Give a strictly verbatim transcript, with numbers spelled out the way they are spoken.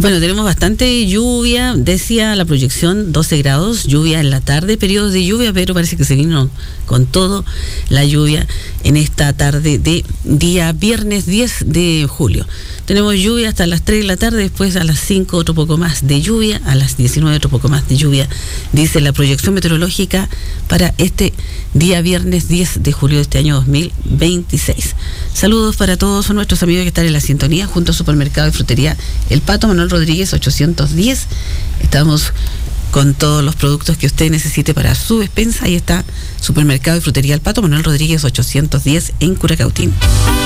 Bueno, tenemos bastante lluvia, decía la proyección doce grados, lluvia en la tarde, periodos de lluvia, pero parece que se vino con todo la lluvia en esta tarde de día viernes diez de julio. Tenemos lluvia hasta las tres de la tarde, después a las cinco otro poco más de lluvia, a las diecinueve otro poco más de lluvia, dice la proyección meteorológica para este día viernes diez de julio de este año dos mil veintiséis. Saludos para todos nuestros amigos que están en la sintonía junto a Supermercado y Frutería El Pato, Manuel Rodríguez ochocientos diez. Estamos con todos los productos que usted necesite para su despensa. Ahí está Supermercado y Frutería El Pato, Manuel Rodríguez ochocientos diez en Curacautín.